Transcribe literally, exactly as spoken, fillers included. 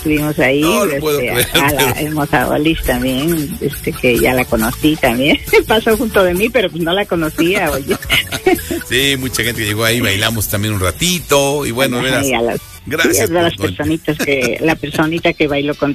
estuvimos ahí, No, no este, puedo creer, a la pero- hermosa Olis también, este, que ya la conocí también, pasó junto de mí, pero pues no la conocía, oye. Sí, mucha gente que llegó ahí, bailamos también un ratito y bueno, Ajá, verás. y a las, Gracias sí, es de las por- personitas que, la personita que bailó con